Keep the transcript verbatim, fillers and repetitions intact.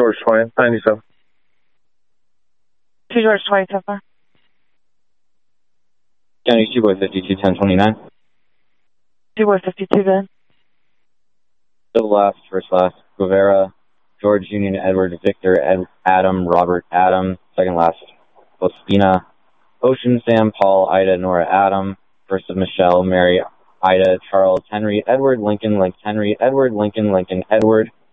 George twenty, ninety-seven. two George twenty so far. County two boy fifty-two, ten twenty-nine. two boy fifty-two then. Double last, first last, Guevara, George Union, Edward, Victor, Ed, Adam, Robert, Adam, second last, Ospina, Ocean, Sam, Paul, Ida, Nora, Adam, first of Michelle, Mary, Ida, Charles, Henry, Edward, Lincoln, Link, Henry, Edward, Lincoln, Lincoln, Edward,